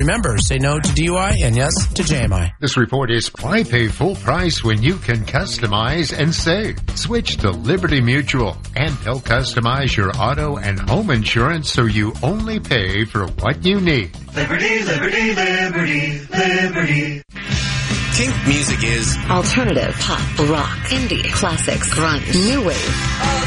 remember, say no to DUI and yes to JMI. This report is why pay full price when you can customize and save. Switch to Liberty Mutual and they'll customize your auto and home insurance so you only pay for what you need. Liberty, liberty, liberty, liberty. Kink music is alternative, pop, rock, indie, classics, grunge, new wave.